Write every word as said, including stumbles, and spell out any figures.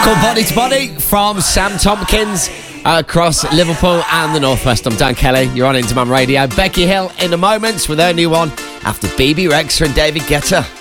called Body to Body from Sam Tompkins across Liverpool and the Northwest. I'm Dan Kelly. You're on Into Man Radio. Becky Hill in a moment with her new one after B B Rexa and David Guetta.